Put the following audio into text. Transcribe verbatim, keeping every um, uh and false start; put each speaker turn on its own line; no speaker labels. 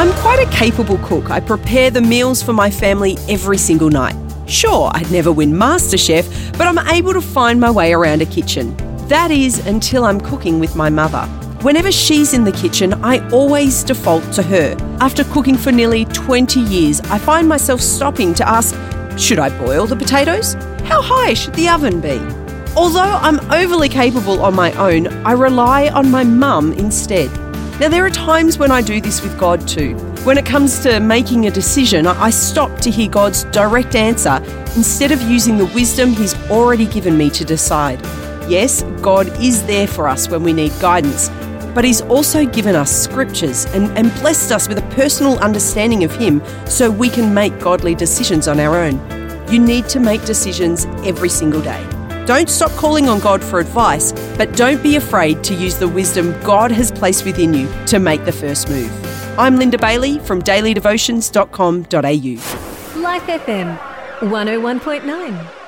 I'm quite a capable cook. I prepare the meals for my family every single night. Sure, I'd never win MasterChef, but I'm able to find my way around a kitchen. That is until I'm cooking with my mother. Whenever she's in the kitchen, I always default to her. After cooking for nearly twenty years, I find myself stopping to ask, should I boil the potatoes? How high should the oven be? Although I'm overly capable on my own, I rely on my mum instead. Now, there are times when I do this with God too. When it comes to making a decision, I stop to hear God's direct answer instead of using the wisdom He's already given me to decide. Yes, God is there for us when we need guidance, but He's also given us scriptures and, and blessed us with a personal understanding of Him so we can make godly decisions on our own. You need to make decisions every single day. Don't stop calling on God for advice, but don't be afraid to use the wisdom God has placed within you to make the first move. I'm Linda Bailey from daily devotions dot com dot a u.
Life F M one oh one point nine.